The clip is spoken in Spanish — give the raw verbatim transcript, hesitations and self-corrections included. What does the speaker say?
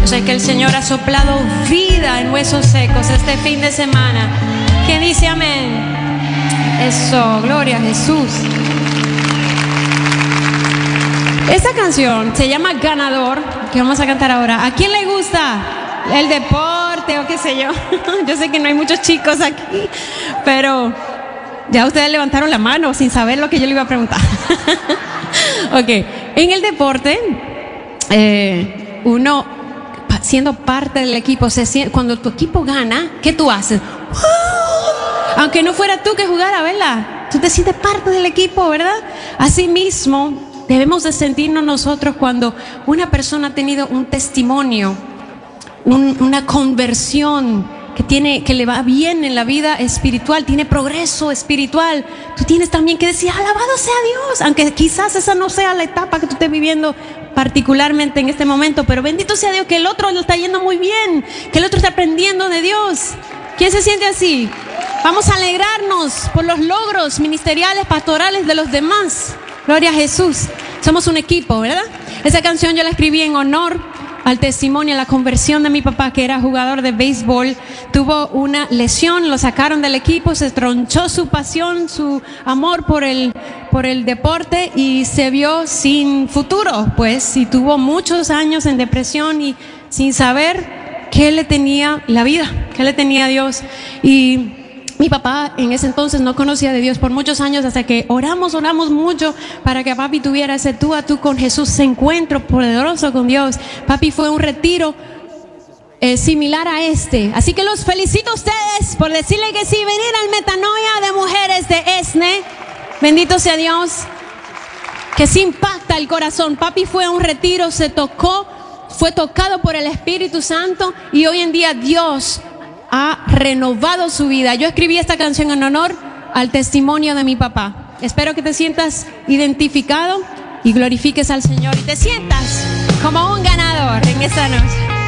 sé que el Señor ha soplado vida en huesos secos este fin de semana. ¿Quién dice amén? Eso, gloria a Jesús. Esta canción se llama Ganador, que vamos a cantar ahora. ¿A quién le gusta el deporte o qué sé yo? Yo sé que no hay muchos chicos aquí, pero ya ustedes levantaron la mano sin saber lo que yo le iba a preguntar. Ok, en el deporte, eh, uno siendo parte del equipo, se siente, cuando tu equipo gana, ¿qué tú haces? ¡Oh! Aunque no fuera tú que jugara, ¿verdad? Tú te sientes parte del equipo, ¿verdad? Así mismo debemos de sentirnos nosotros cuando una persona ha tenido un testimonio, un, una conversión que tiene, que le va bien en la vida espiritual, tiene progreso espiritual. Tú tienes también que decir, alabado sea Dios, aunque quizás esa no sea la etapa que tú estés viviendo particularmente en este momento, pero bendito sea Dios que el otro le está yendo muy bien, que el otro está aprendiendo de Dios. ¿Quién se siente así? Vamos a alegrarnos por los logros ministeriales, pastorales de los demás. Gloria a Jesús. Somos un equipo, ¿verdad? Esa canción yo la escribí en honor al testimonio, a la conversión de mi papá, que era jugador de béisbol. Tuvo una lesión, lo sacaron del equipo, se tronchó su pasión, su amor por el, por el deporte y se vio sin futuro, pues, y tuvo muchos años en depresión y sin saber qué le tenía la vida, qué le tenía Dios. Y mi papá en ese entonces no conocía de Dios por muchos años, hasta que oramos, oramos mucho para que papi tuviera ese tú a tú con Jesús, ese encuentro poderoso con Dios. Papi fue a un retiro eh, similar a este. Así que los felicito a ustedes por decirle que sí, venir al Metanoia de Mujeres de ESNE. Bendito sea Dios, que sí impacta el corazón. Papi fue a un retiro, se tocó, fue tocado por el Espíritu Santo y hoy en día Dios ha renovado su vida. Yo escribí esta canción en honor al testimonio de mi papá. Espero que te sientas identificado y glorifiques al Señor y te sientas como un ganador en esta noche.